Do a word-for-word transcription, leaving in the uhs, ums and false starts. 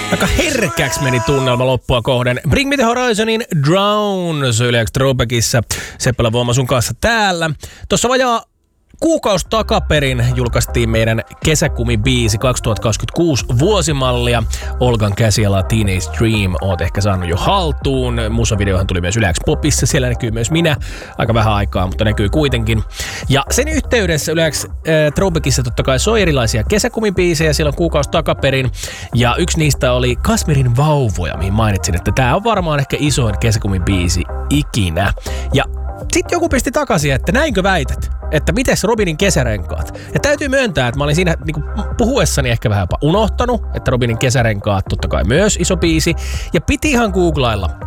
Aika herkäksi meni tunnelma loppua kohden. Bring Me The Horizonin Drown Syliax Throwbackissa. Seppälä Voima sun kanssa täällä. Tuossa vajaa kuukausi takaperin julkaistiin meidän kesäkumibiisi kaksituhattakaksikymmentäkuusi vuosimallia. Olgan käsialaa Teenage Dream oot ehkä saanut jo haltuun. Musavideohan tuli myös Yle X Popissa. Siellä näkyy myös minä. Aika vähän aikaa, mutta näkyy kuitenkin. Ja sen yhteydessä Yle X äh, Throwbackissa totta kai soi erilaisia kesäkumibiisejä silloin kuukausi takaperin. Ja yksi niistä oli Kasmirin Vauvoja, mihin mainitsin, että tää on varmaan ehkä isoin kesäkumibiisi ikinä. Ja sitten joku pisti takaisin, että näinkö väität? Että mites Robinin kesärenkaat? Ja täytyy myöntää, että mä olin siinä niin puhuessani ehkä vähän unohtanut, että Robinin kesärenkaat totta kai myös iso biisi. Ja piti ihan googlailla,